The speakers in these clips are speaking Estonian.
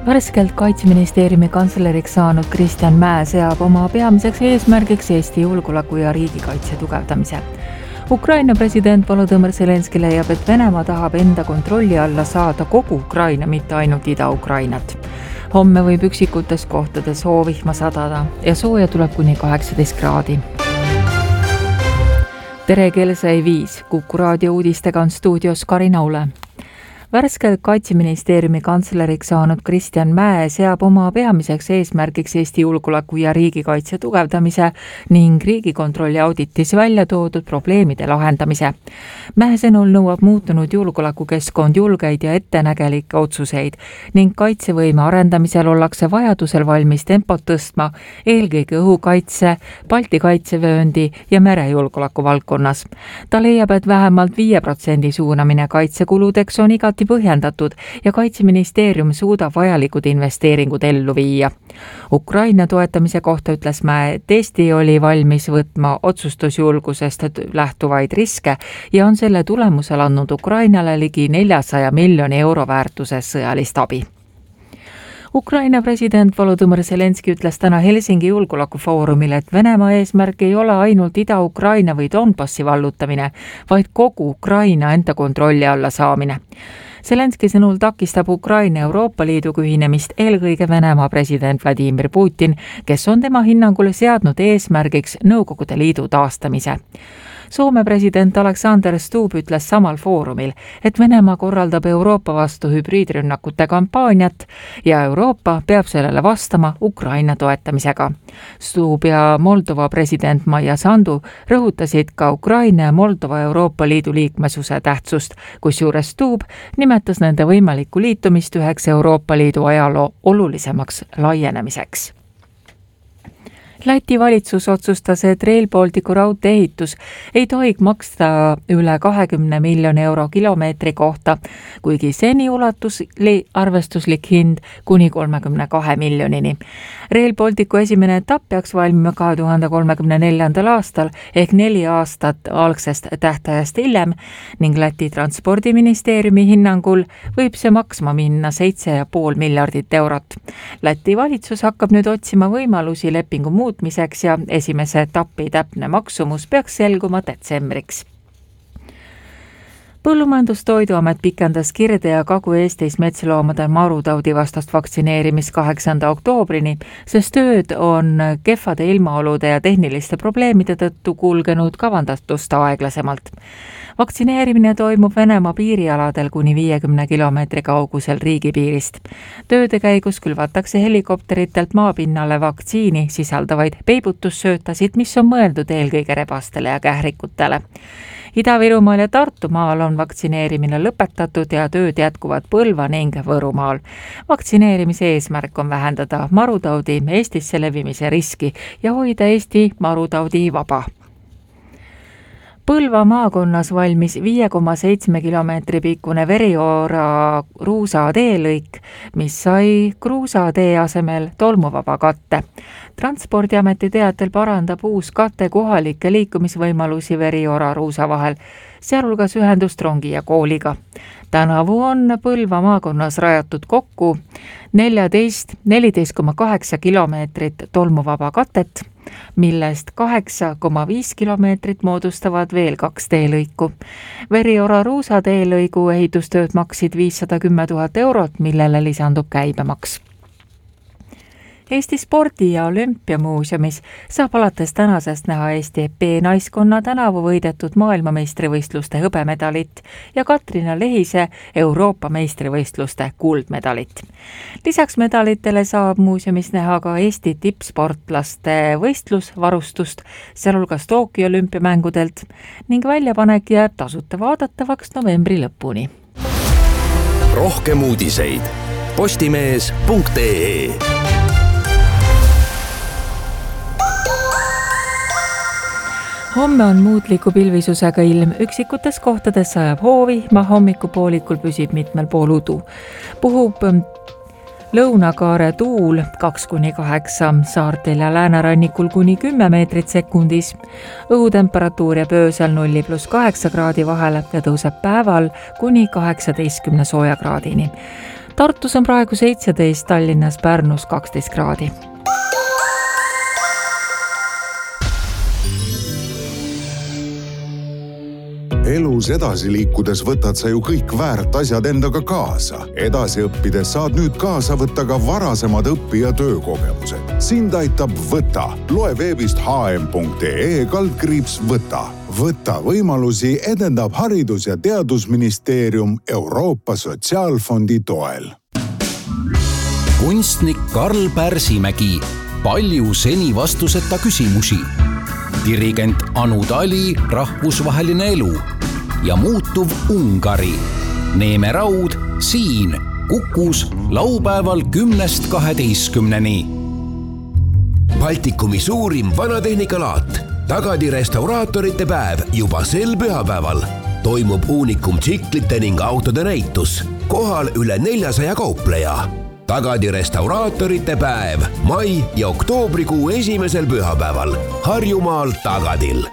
Värskelt Kaitseministeeriumi kantsleriks saanud Kristjan Mäe seab oma peamiseks eesmärgiks Eesti julgeoleku ja riigikaitse tugevdamise. Ukraina president Volodõmõr Zelenski leiab, et Venemaa tahab enda kontrolli alla saada kogu Ukraina, mitte ainult Ida-Ukrainat. Homme võib üksikutes kohtades soovihma sadada ja sooja tuleb kuni 18 kraadi. Tere, kell sai 5. Kuku raadio uudistega on stuudios Karina Ule. Värskelt Kaitseministeeriumi kantsleriks saanud Kristjan Mäe seab oma peamiseks eesmärgiks Eesti julgeoleku ja riigikaitse tugevdamise ning Riigikontrolli auditis välja toodud probleemide lahendamise. Mäe sõnul nõuab muutunud julgeolekukeskkond julgeid ja ettenägelikke otsuseid ning kaitsevõime arendamisel ollakse vajadusel valmis tempot tõstma eelkõige õhukaitse, Balti kaitsevööndi ja merejulgeoleku valdkonnas. Ta leiab, et vähemalt 5% suunamine kaitsekuludeks on igati põhjendatud ja Kaitseministeerium suudab vajalikud investeeringud ellu viia. Ukraina toetamise kohta ütles Mäe, et Eesti oli valmis võtma otsustusjulgusest lähtuvaid riske ja on selle tulemusel andnud Ukrainale ligi 400 miljoni euro väärtuses sõjalist abi. Ukraina president Volodõmõr Zelenski ütles täna Helsingi julgeolekufoorumil, et Venemaa eesmärk ei ole ainult Ida-Ukraina või Donbassi vallutamine, vaid kogu Ukraina enda kontrolli alla saamine. Zelenski sõnul takistab Ukraina Euroopa Liiduga ühinemist eelkõige Venemaa president Vladimir Putin, kes on tema hinnangul seadnud eesmärgiks Nõukogude Liidu taastamise. Soome president Alexander Stubb ütles samal foorumil, et Venemaa korraldab Euroopa vastu hübriidrünnakute kampaaniat ja Euroopa peab sellele vastama Ukraina toetamisega. Stubb ja Moldova president Maia Sandu rõhutasid ka Ukraina ja Moldova Euroopa Liidu liikmesuse tähtsust, kusjuures Stubb nimetas nende võimalikku liitumist üheks Euroopa Liidu ajaloo olulisemaks laienemiseks. Läti valitsus otsustas, et Rail Balticu raudtee ehitus ei tohiks maksta üle 20 miljoni euro kilomeetri kohta, kuigi seni ulatus arvestuslik hind kuni 32 miljonini. Rail Balticu esimene etapp peaks valmima 2034. aastal ehk 4 aastat algsest tähtajast hiljem ning Läti transpordiministeeriumi hinnangul võib see maksma minna 7,5 miljardit eurot. Läti valitsus hakkab nüüd otsima võimalusi lepingu muutmiseks ja esimese etappi täpne maksumus peaks selguma detsembriks. Põllumajandustoiduamet pikendas Kirde- ja Kagu-Eestis metsloomade marutaudi vastast vaktsineerimist 8. oktoobrini, sest tööd on kehvade ilmaolude ja tehniliste probleemide tõttu kulgenud kavandatust aeglasemalt. Vaktsineerimine toimub Venemaa piirialadel kuni 50 kilomeetri kaugusel riigipiirist. Tööde käigus külvatakse helikopteritelt maapinnale vaktsiini sisaldavaid peibutussöötasid, mis on mõeldud eelkõige rebastele ja kährikutele. Ida-Virumaal ja Tartumaal on vaktsineerimine lõpetatud ja tööd jätkuvad Põlva ning Võrumaal. Vaktsineerimise eesmärk on vähendada marutaudi Eestisse levimise riski ja hoida Eesti marutaudi vaba. Põlva maakonnas valmis 5,7 kilomeetri pikkune Verioora-Ruusa teelõik, mis sai kruusatee asemel tolmuvaba katte. Transpordiameti teatel parandab uus kate kohalikke liikumisvõimalusi Verioora-Ruusa vahel, sealhulgas ühendust rongi ja kooliga. Tänavu on Põlva maakonnas rajatud kokku 14,8 kilomeetrit tolmuvaba katet, millest 8,5 kilomeetrit moodustavad veel 2 teelõiku. Verioora-Ruusa teelõigu ehitustööd maksid 510 000 eurot, millele lisandub käibemaks. Eesti spordi- ja olümpiamuuseumis saab alates tänasest näha Eesti B-naiskonna tänavu võidetud maailmameistrivõistluste hõbemedalit ja Katrina Lehise Euroopa meistrivõistluste kuldmedalit. Lisaks medalitele saab muuseumis näha ka Eesti tippsportlaste võistlusvarustust, sealhulgas Tokyo olümpiamängudelt ning väljapanek jääb tasuta vaadatavaks novembri lõpuni. Rohkem uudiseid postimees.ee. Homme on muutliku pilvisusega ilm, üksikutes kohtades sajab hoovihma, hommikupoolikul püsib mitmel pool udu. Puhub lõunakaare tuul 2-8, saartel ja läänerannikul kuni 10 meetrit sekundis. Õhutemperatuur jääb öösel 0+8 kraadi vahele ja tõuseb päeval kuni 18 soojakraadini. Tartus on praegu 17, Tallinnas, Pärnus 12 kraadi. Elus edasi liikudes võtad sa ju kõik väärt asjad endaga kaasa. Edasi õppides saad nüüd kaasa võtta ka varasemad õppija töökogemused. Sind aitab Võta. Loe veebist hm.ee/võta. Võta võimalusi edendab Haridus- ja Teadusministeerium Euroopa Sotsiaalfondi toel. Kunstnik Karl Pärsimägi. Palju seni vastuseta küsimusi. Dirigent Anu Tali, rahvusvaheline elu ja muutuv Ungari. Neeme Raud siin Kukus laupäeval 10-12. Baltikumi suurim vanatehnikalaat. Tagadi restauraatorite päev juba sel pühapäeval. Toimub uunikum tsiklite ning autode näitus. Kohal üle 400 kaupleja. Tagadi restauraatorite päev mai ja oktoobrikuu esimesel pühapäeval Harjumaal Tagadil.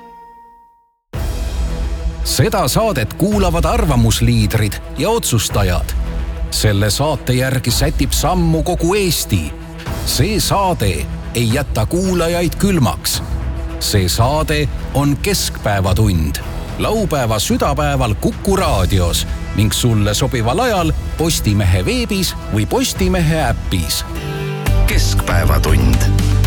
Seda saadet kuulavad arvamusliidrid ja otsustajad. Selle saate järgi sätib sammu kogu Eesti. See saade ei jäta kuulajaid külmaks. See saade on Keskpäevatund. Laupäeva südapäeval Kuku raadios ning sulle sobival ajal Postimehe veebis või Postimehe äppis. Keskpäevatund.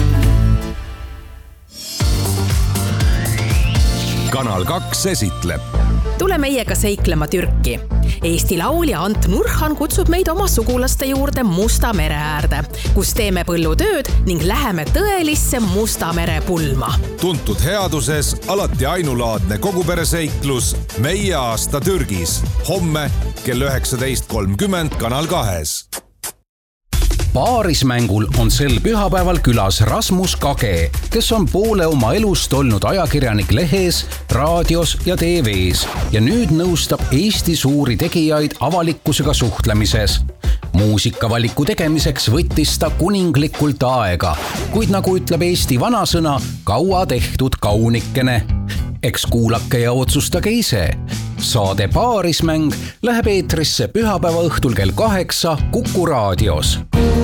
Kanal 2 esitleb. Tule meiega seiklema Türki. Eesti laulja Ant Nurhan kutsub meid oma sugulaste juurde Musta mere äärde, kus teeme põllutööd ning läheme tõelisse Musta mere pulma. Tuntud headuses alati ainulaadne kogupereseiklus Meie aasta Türgis. Homme kell 19.30 Kanal 2. Paarismängul on sel pühapäeval külas Rasmus Kage, kes on poole oma elust olnud ajakirjanik lehes, raadios ja TVs ja nüüd nõustab Eesti suuri tegijaid avalikkusega suhtlemises. Muusikavaliku tegemiseks võttis ta kuninglikult aega, kuid nagu ütleb Eesti vanasõna, kaua tehtud kaunikene. Eks kuulake ja otsustage ise. Saade Paarismäng läheb eetrisse pühapäeva õhtul kell 8 Kuku raadios.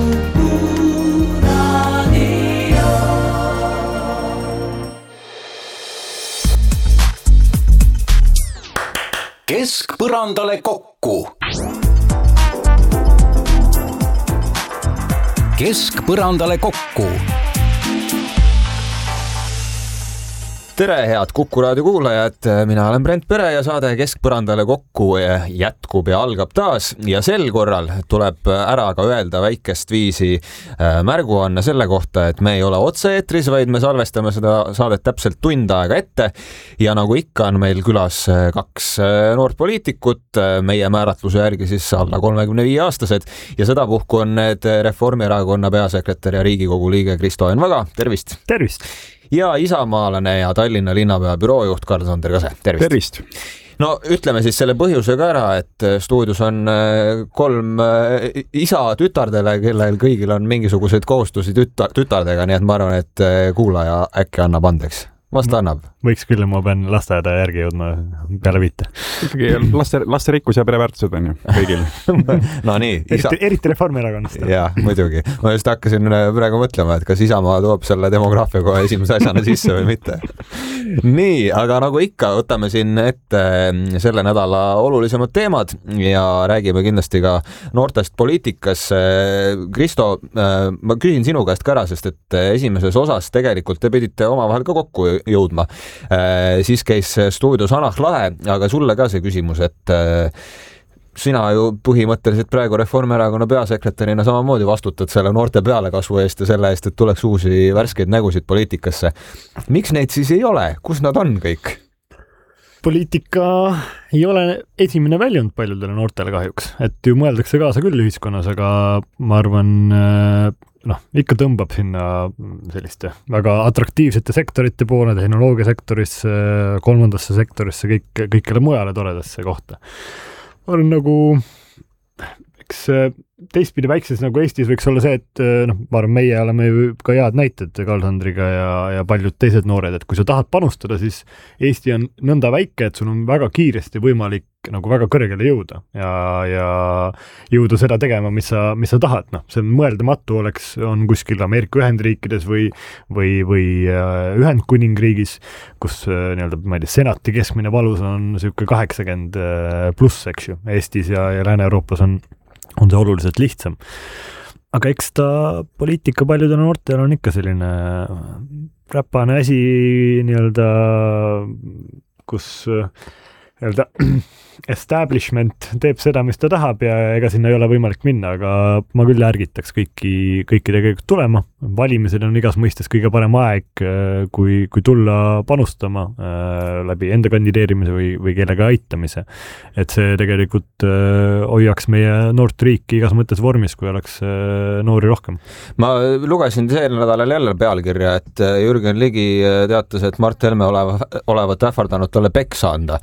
Keskpõrandale kokku. Keskpõrandale kokku. Tere, head Kuku raadio kuulajad, mina olen Brent Pere ja saade Keskpõrandale kokku jätkub ja algab taas ja sel korral tuleb ära ka öelda väikest viisi märguanne selle kohta, et me ei ole otse-eetris, vaid me salvestame seda saadet täpselt tund aega ette ja nagu ikka on meil külas 2 noort poliitikut, meie määratluse järgi siis alla 35-aastased ja sedapuhku on need Reformierakonna peasekretär ja Riigikogu liige Kristo Enn Vaga, tervist! Tervist! Ja isamaalane ja Tallinna linnapea büroojuht Karl-Sander Kase. Tervist! No ütleme siis selle põhjusega ära, et stuudios on 3 isa tütardele, kellel kõigil on mingisuguseid kohustusi tütardega, nii et ma arvan, et kuulaja äkki annab andeks. Vasta annab. Võiks küll, ma pean lasteaeda järgi jõudma peale 5. Ikkagi laste rikkus ja pereväärtused on ju kõigil. No nii. Eriti Reformierakonnast. Jaa, muidugi. Ma just hakkasin praegu mõtlema, et kas Isamaa toob selle demograafia kohe esimese asjana sisse või mitte. Nii, aga nagu ikka, võtame siin ette selle nädala olulisemad teemad ja räägime kindlasti ka noortest poliitikas. Kristo, ma küsin sinu käest ka ära, sest et esimeses osas tegelikult te pidite omavahel ka kokku jõudma. Siis käis stuudios Hanah Lahe, aga sulle ka see küsimus, et sina ju põhimõtteliselt praegu Reformierakonna peasekretärina samamoodi vastutad selle noorte pealekasvu eest ja selle eest, et tuleks uusi värskeid nägusid poliitikasse. Miks neid siis ei ole? Kus nad on kõik? Poliitika ei ole esimene väljund paljudele noortele kahjuks, et ju mõeldakse kaasa küll ühiskonnas, aga ma arvan, ikka tõmbab sinna selliste väga atraktiivsete sektorite poole, tehnoloogiasektorisse, kolmandasse sektorisse, kõikele mujale toredasse kohta. Ma arvan nagu, eks teistpidi väikses nagu Eestis võiks olla see, et ma arvan, meie oleme ju ka head näited Karl-Sandriga ja paljud teised noored, et kui sa tahad panustada, siis Eesti on nõnda väike, et sul on väga kiiresti võimalik nagu väga kõrgele jõuda ja jõuda seda tegema, mis sa tahad. See on mõeldamatu on kuskil Ameerika Ühendriikides või Ühendkuningriigis, kus nii-öelda, ma ei tea, senati keskmine valus on siuke 80+, eks ju. Eestis ja Lääne-Euroopas on see oluliselt lihtsam. Aga eks ta poliitika paljudel noortel on ikka selline räpane asi nii-öelda, kus nii-öelda establishment teeb seda, mis ta tahab ja ega sinna ei ole võimalik minna, aga ma küll ärgitaks kõiki tegelikult tulema. Valimised on igas mõistes kõige parem aeg, kui tulla panustama läbi enda kandideerimise või kellega aitamise. Et see tegelikult hoiaks meie noort riiki igas mõttes vormis, kui oleks noori rohkem. Ma lugesin sel nädalal jälle pealkirja, et Jürgen Ligi teatas, et Mart Helme olevat ähvardanud talle peksa anda.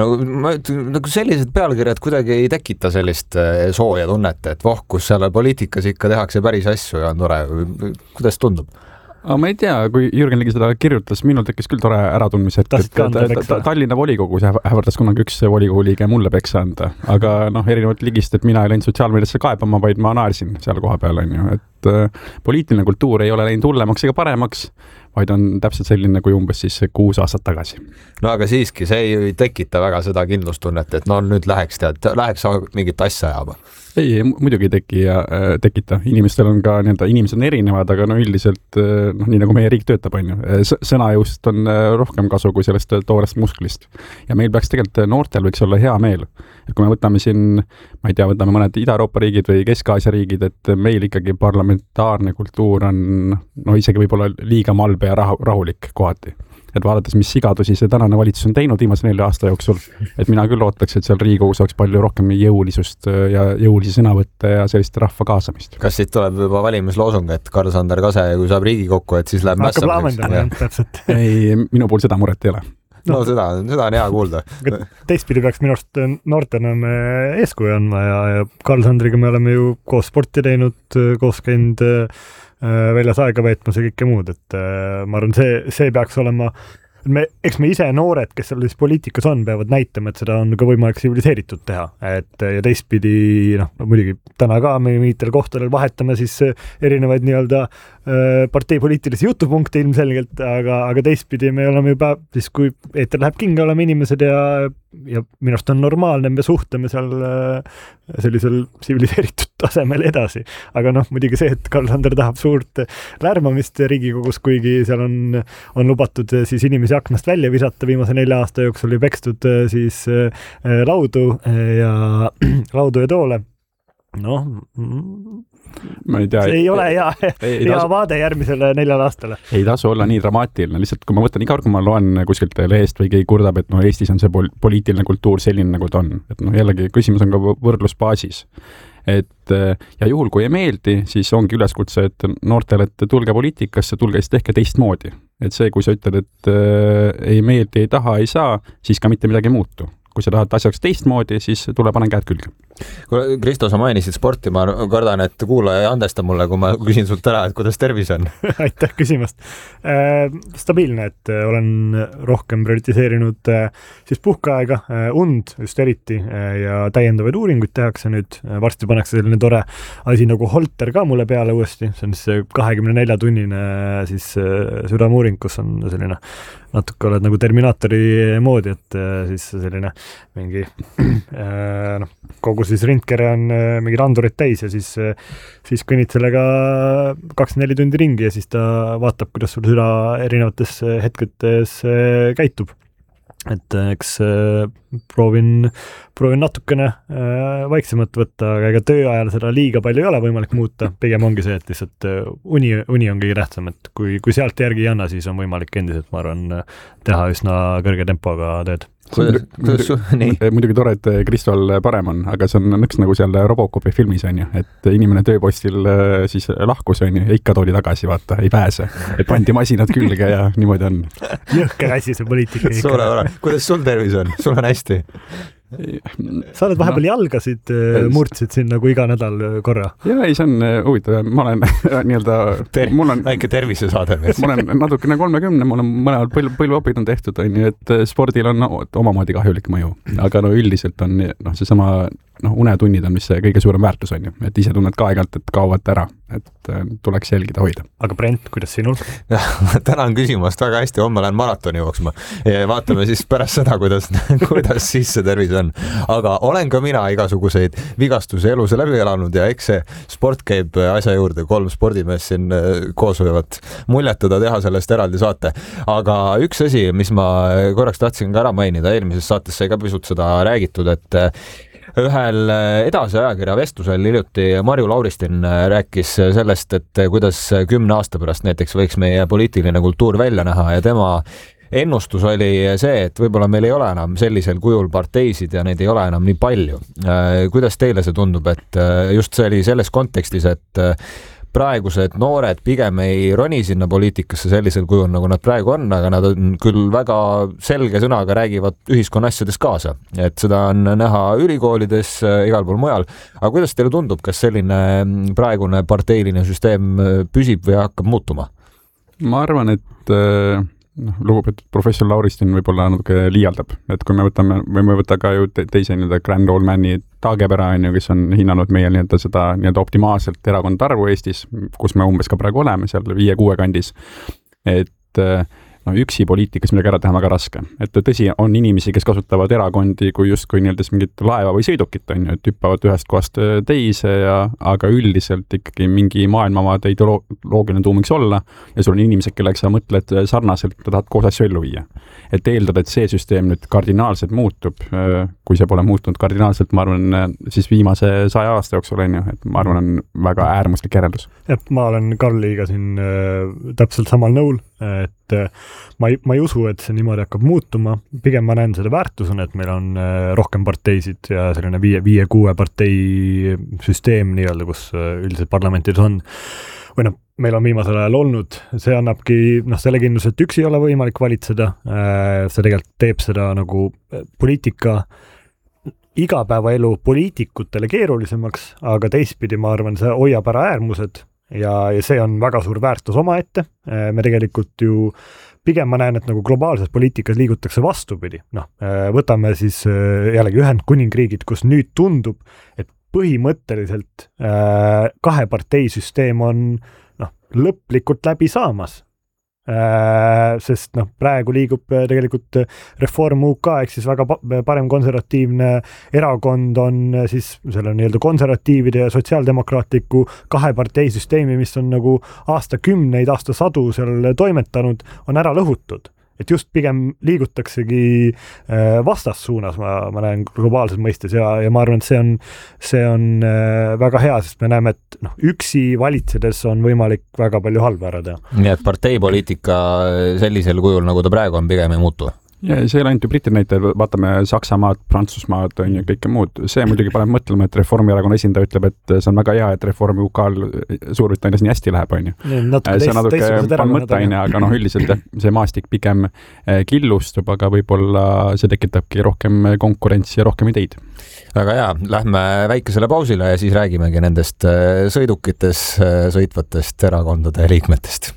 Sellised pealkirjad kuidagi ei tekita sellist sooja tunnet, et kus seal poliitikas ikka tehakse päris asju ja on tore. Kuidas tundub? Ma ei tea, kui Jürgen Ligi seda kirjutas, minul tekkis küll tore äratundmise, et Tallinna volikogus ähvardas kunagi üks volikogu liige mulle peksa anda, aga erinevalt Ligist, et mina ei läinud sotsiaalmeediasse kaebama, vaid ma naersin seal koha peal, et poliitiline kultuur ei ole läinud hullemaks ega paremaks, vaid on täpselt selline kui umbes siis 6 aastat tagasi. No aga siiski, see ei tekita väga seda kindlustunnet, et nüüd läheks mingit asja ajama. Ei, muidugi tekita. Inimestel on ka inimesed on erinevad, aga üldiselt nii nagu meie riik töötab, sõnajõust on rohkem kasu kui sellest toorest musklist. Ja meil peaks tegelikult noortel võiks olla hea meel. Et kui me võtame siin, ma ei tea, võtame mõned Ida-Euroopa riigid või Kesk-Aasia riigid, et meil ikkagi parlamentaarne kultuur on isegi võib-olla liiga malbe ja rahulik kohati. Et vaadates, mis sigadusi see tänane valitsus on teinud viimase 4 aasta jooksul, et mina küll ootaks, et seal Riigikogus oleks palju rohkem jõulisust ja jõulisi sõnavõtte ja sellist rahva kaasamist. Kas siit tuleb juba valimisloosung, et Karl-Sander Kase, kui saab Riigikokku, et siis läheb mässamiseks? Ei, minu puhul seda muret ei ole. No seda on hea kuulda. Teistpidi peaks minu arust noortena me eeskuju andma ja Karl-Sandriga me oleme ju koos sporti teinud, koos käinud väljas aega veetmas ja kõike muud, et ma arvan, see peaks olema, eks me ise noored, kes selles poliitikas on, peavad näitama, et seda on ka võimalik tsiviliseeritud teha, et ja teistpidi, muidugi täna ka me mingitel kohtadel vahetame siis erinevaid nii-öelda parteipoliitilisi jutupunkte ilmselgelt, aga teistpidi me oleme juba, siis kui eeter läheb kinga, oleme inimesed ja minu arust on normaalne, me suhtleme seal sellisel tsiviliseeritud tasemel edasi. Aga muidugi see, et Karl-Sander tahab suurt lärmamist Riigikogus, kuigi seal on lubatud siis inimesi aknast välja visata viimase 4 aasta jooksul oli pekstud siis laudu ja toole. Ma ei tea. See ei ole hea vaade järgmisele 4 aastale. Ei tasu olla nii dramaatiline. Lihtsalt kui ma võtan iga kord, kui ma loen kuskilt lehest või keegi kurdab, et Eestis on see poliitiline kultuur selline, nagu ta on. Et jällegi küsimus on ka võrdlusbaasis. Ja juhul, kui ei meeldi, siis ongi üleskutse, et noortele, et tulge poliitikasse, tulge siis tehke teistmoodi. Et see, kui sa ütled, et ei meeldi, ei taha, ei saa, siis ka mitte midagi muutu. Kui sa tahad asjaks teistmoodi, siis tule panen käed külge. Kristo, sa mainisid sporti, ma kardan, et kuulaja ei andesta mulle, kui ma küsin sult ära, et kuidas tervis on. Aitäh küsimast. Stabiilne, et olen rohkem prioritiseerinud siis puhkeaega, und just eriti ja täiendavaid uuringuid tehakse nüüd. Varsti pannakse selline tore asi nagu Holter ka mulle peale uuesti. See on siis 24-tunnine siis südamuuring, kus on selline natuke oled nagu Terminaatori moodi, et siis selline mingi kogu siis rindkere on mingid andurid täis ja siis kõnnid sellega 24 tundi ringi ja siis ta vaatab, kuidas sul süda erinevates hetketes käitub. Et eks proovin natukene vaiksemalt võtta, aga ega tööajal seda liiga palju ei ole võimalik muuta. Pigem ongi see, et lihtsalt uni on kõige tähtsam, et kui sealt järgi ei anna, siis on võimalik endiselt, ma arvan, teha üsna kõrge tempoga tööd. Muidugi tore, et Kristol parem on, aga see on nõks nagu seal Robocopi filmis on ju, et inimene tööpostil siis lahkus on ju, ja ikka toodi tagasi, vaata, ei pääse. Et pandi masinad külge ja niimoodi on. Jõhker asi see poliitika. Kuidas sul tervis on? Sul on hästi? Sa oled vahepeal jalgasid, murdsid siin nagu iga nädal korra. Jaa, ei, see on huvitav. Ma olen nii-öelda... Mul on väike tervisesaade. Ma olen natukene 30, mul on mõlemad põlveopid on tehtud, et spordil on omamoodi kahjulik mõju. Aga üldiselt on seesama unetunnid on, mis see kõige suurem väärtus on ju. Et ise tunned ka aegalt, et kaovad ära, et tuleks jälgida hoida. Aga Brent, kuidas sinul? Tänan küsimast väga hästi, homme lähen maratoni jooksma. Vaatame siis pärast seda, kuidas siis see tervis on. Aga olen ka mina igasuguseid vigastusi elus läbi elanud ja eks see sport käib asja juurde. 3 spordimees siin koos võivad muljetada, teha sellest eraldi saate. Aga üks asi, mis ma korraks tahtsin ka ära mainida, eelmises saates sai ka pisut seda räägitud, et ühel edasi ajakirja vestlusel hiljuti Marju Lauristin rääkis sellest, et kuidas 10 aasta pärast näiteks võiks meie poliitiline kultuur välja näha ja tema ennustus oli see, et võib-olla meil ei ole enam sellisel kujul parteisid ja neid ei ole enam nii palju. Kuidas teile see tundub, et just see oli selles kontekstis, et praegused noored pigem ei roni sinna poliitikasse sellisel kujul, nagu nad praegu on, aga nad on küll väga selge sõnaga räägivad ühiskonna asjades kaasa. Et seda on näha ülikoolides, igal pool mujal. Aga kuidas teile tundub, kas selline praegune parteiline süsteem püsib või hakkab muutuma? Ma arvan, et lugupeetud professor Lauristin võib-olla natuke liialdab, et kui me võtta ka ju teise Grand Old Mani Taagepera, kes on hinnanud meie seda optimaalselt erakond arvu Eestis, kus me umbes ka praegu oleme, seal 5-6 kandis, et üksi poliitikas midagi ära teha väga raske. Et tõsi, on inimesi, kes kasutavad erakondi kui justkui mingit laeva või sõidukit, et hüppavad ühest kohast teise, aga üldiselt ikkagi mingi maailmamaade ideoloogiline tuumiks olla ja sul on inimesed, kellega sa mõtled sarnaselt, tahad koos asju ellu viia. Et eeldada, et see süsteem nüüd kardinaalselt muutub, kui see pole muutunud kardinaalselt, ma arvan, siis viimase 100 aasta jooksul on ju, et ma arvan, on väga äärmuslik järeldus. Ma olen Karliga siin täpselt samal nõul, et ma ei usu, et see niimoodi hakkab muutuma. Pigem ma näen seda väärtusena, et meil on rohkem parteisid ja selline 5-6 partei süsteem nii-öelda, kus üldiselt parlamentides on. Või meil on viimasel ajal olnud, see annabki selle kindlus, et üks ei ole võimalik valitseda. See tegelikult teeb seda nagu poliitika igapäevaelu poliitikutele keerulisemaks, aga teistpidi ma arvan, see hoiab ära äärmused ja see on väga suur väärtus omaette. Me tegelikult ju pigem ma näen, et nagu globaalses poliitikas liigutakse vastupidi. Võtame siis jällegi Ühendkuningriigid, kus nüüd tundub, et põhimõtteliselt 2 partei süsteem on lõplikult läbi saamas. Sest praegu liigub tegelikult Reform UK ehk siis väga parem konservatiivne erakond on siis selle nii-öelda konservatiivide ja sotsiaaldemokraatliku 2 partei süsteemi, mis on nagu aastakümneid, aastasadu seal toimetanud, on ära lõhutud. Et just pigem liigutaksegi vastassuunas, ma näen globaalses mõistes ja ma arvan, et see on väga hea, sest me näeme, et üksi valitsedes on võimalik väga palju halba ära teha. Nii et parteipoliitika sellisel kujul, nagu ta praegu on, pigem ei muutu? Ja see ei ole ainult Briti näitel, vaatame Saksamaad, Prantsusmaad ja kõike muud. See muidugi paneb mõtlema, et Reformierakonna esindaja ütleb, et see on väga hea, et Reformi UK-l Suurbritannias nii hästi läheb, on ju. See on natuke mõttaine, aga üldiselt see maastik pigem killustub, aga võib-olla see tekitabki rohkem konkurentsi ja rohkem ideid. Väga hea, lähme väikesele pausile ja siis räägimegi nendest sõidukites sõitvatest erakondade liikmetest.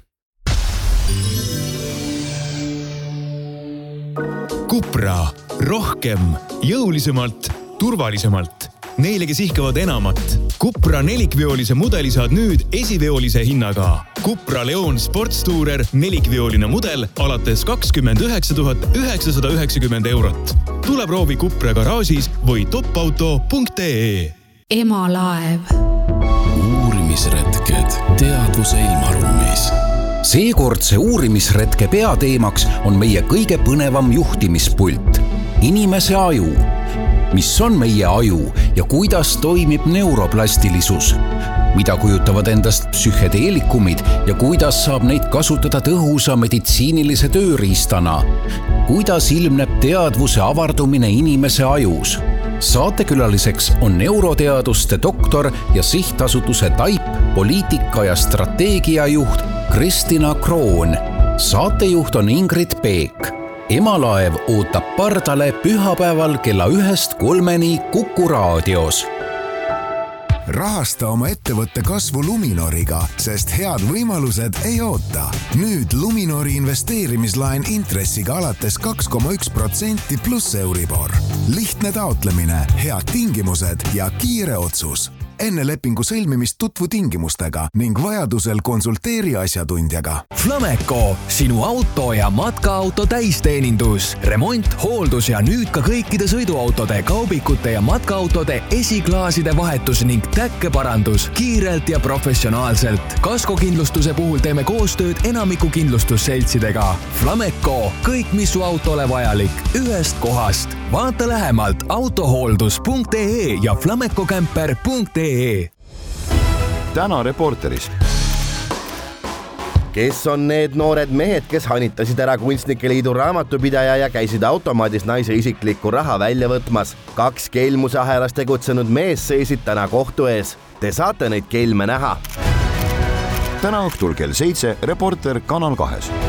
Cupra. Rohkem, jõulisemalt, turvalisemalt. Neile, kes ihkavad enamat. Cupra 4-veolise mudeli saad nüüd esiveolise hinnaga. Cupra Leon Sportstourer 4-veoline mudel alates 29 990 €. Tule proovi Cupra garaažis või topauto.ee. Emalaev. Uurimisretked teadvuse ilmaruumis. Seekordse uurimisretke peateemaks on meie kõige põnevam juhtimispult. Inimese aju. Mis on meie aju ja kuidas toimib neuroplastilisus? Mida kujutavad endast psühhedeelikumid ja kuidas saab neid kasutada tõhusa meditsiinilise tööriistana? Kuidas ilmneb teadvuse avardumine inimese ajus? Saatekülaliseks on neuroteaduste doktor ja sihtasutuse TAIP poliitika ja strateegiajuht Kristina Kroon. Saatejuht on Ingrid Peek. emalaev ootab pardale pühapäeval kella 1-3 Kuku raadios. Rahasta oma ettevõtte kasvu Luminoriga, sest head võimalused ei oota. Nüüd Luminori investeerimislaen intressiga alates 2,1% pluss Euribor. Lihtne taotlemine, head tingimused ja kiire otsus. Enne lepingu sõlmimist tutvu tingimustega ning vajadusel konsulteeri asjatundjaga. Flameco, sinu auto ja matkaauto täisteenindus, remont, hooldus ja nüüd ka kõikide sõiduautode, kaubikute ja matkaautode esiklaaside vahetus ning täkkeparandus kiirelt ja professionaalselt. Kaskokindlustuse puhul teeme koostööd enamiku kindlustusseltsidega. Flameco, kõik mis su autole vajalik, ühest kohast. Vaata lähemalt autohooldus.ee ja flamecocamper.ee. Täna Reporteris. Kes on need noored mehed, kes hanitasid ära Kunstnike Liidu raamatupidaja ja käisid automaadis naise isiklikku raha välja võtmas? 2 kelmuse ahelas tegutsenud mees seisid täna kohtu ees. Te saate neid kelme näha. Täna õhtul kell 7 Reporter Kanal 2.